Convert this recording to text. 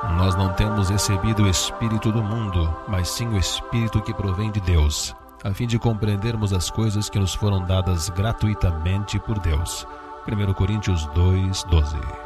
Nós não temos recebido o Espírito do mundo, mas sim o Espírito que provém de Deus, a fim de compreendermos as coisas que nos foram dadas gratuitamente por Deus. 1 Coríntios 2:12.